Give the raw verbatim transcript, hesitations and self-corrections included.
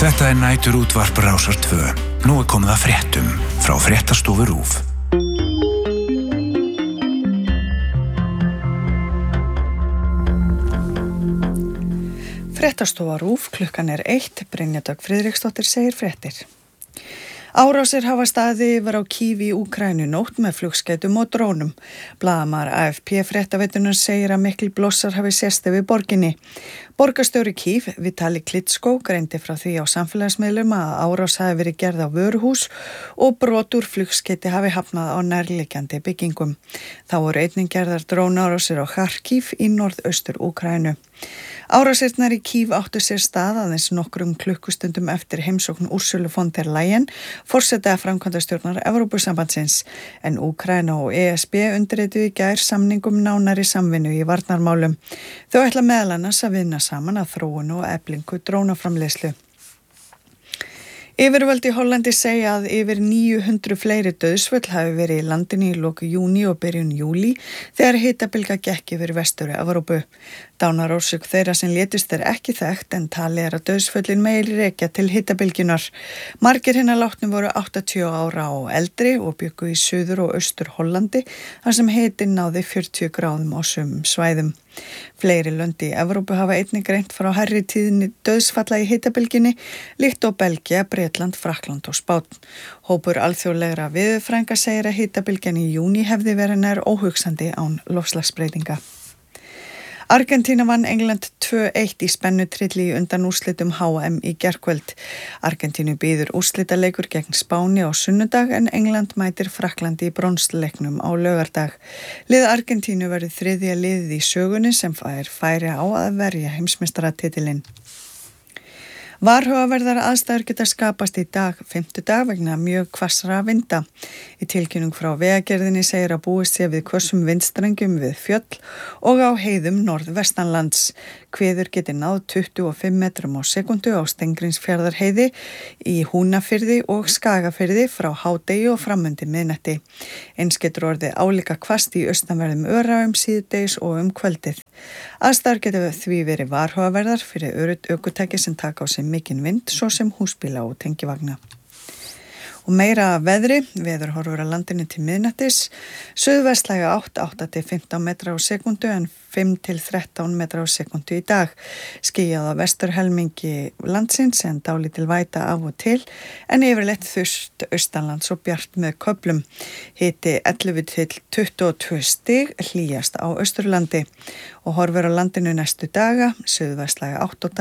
Þetta er nætur útvarp Rásar tvö. Nú er komið að fréttum frá Fréttastofu RÚV. Fréttastofa RÚV, klukkan er eitt, Brynja Dögg Friðriksdóttir segir fréttir. Árásir hafa staðið yfir á Kív í Úkraínu nótt með flugskeytum og drónum. Blaðamaður A F P fréttaveitunar segir að mikil blossar hafi sést yfir borginni. Borgarstjóri Kív, Vitali Klitschko, greindi frá því á samfélagsmiðlum að árás hafi verið gerð á vöruhús og brot úr flugskeyti hafi hafnað á nærliggjandi byggingum. Þá voru einnig gerðar drónaárásir á Kharkiv í norðaustur Úkraínu. Árásirnar í Kív áttu sér stað aðeins nokkrum klukkustundum eftir heimsókn Ursulu von der Leyen, forseta framkvæmdastjórnar Evrópusambandsins, en Úkraína og E S B undirrituðu í gær samningum nánari samvinnu í varnarmálum. Þau ætla meðal annars að vinna saman að þróun og eflingu drónaframleiðslu. Yfirvöld í Hollandi segja að yfir níu hundruð fleiri dauðsföll hafi verið í landinu í lok júní og byrjun júlí þegar hitabylgja gekk yfir vestur Evrópu. Dánarorsök þeirra sem létust er ekki þekkt en talið er að dauðsföllin megi rekja til hitabylgjunar. Margir hinna látnu voru áttatíu ára og eldri og bjuggu í suður og austur Hollandi þar sem hitinn náði fjörutíu gráðum á sumum svæðum. Fleiri lönd í Evrópu hafa einnig greint frá hærri tíðni dauðsfalla í hitabylgjunni, líkt og Belgía, Bretland, Frakkland og Spánn. Hópur alþjóðlegra veðurfræðinga segir að hitabylgjan í júní hefði verið nær óhugsandi án loftslagsbreytinga. Argentína vann England tvö eitt í spennutrilli í undan úrslitum H M í gærkvöld. Argentínu býður úrslitaleikur gegn Spáni á sunnudag en England mætir Frakklandi í bronsleiknum á laugardag. Lið Argentínu verður þriðja liðið í sögunni sem fær færi á að verja heimsmeistaratitilinn. Varhugaverðar aðstæður geta skapast í dag, fimmtudag, vegna mjög hvassra vinda. Í tilkynning frá Vegagerðinni segir að búist sé við hvössum vindstrengjum við fjöll og á heiðum norðvestanlands. Hviður geti náð tuttugu og fimm metrum á sekundu á Steingrímsfjarðarheiði, í Húnafirði og Skagafirði frá hádegi og framundi miðnætti. Eins getur orðið álíka hvasst í austanverðum Öræfum síðdegis og um kvöldið. Aðstæður geta því verið varhugaverðar fyrir öruggt ökutæki sem taka á sig mikinn vind, svo sem húsbíla og tengivagna. Og meira veðri, veður horfur að landinu til miðnættis, suðvestlæga átta, átta til fimmtán metra á sekundu en fimm til þrettán metra á sekundu í dag. Skýjað á vesturhelmingi landsins en dálítil væta af og til, en yfirleitt þurrt austanlands og bjart með köflum. Hiti ellefu til tuttugu og tvö stig, hlýjast á Austurlandi og horfur á landinu næstu daga, suðvestlæga átta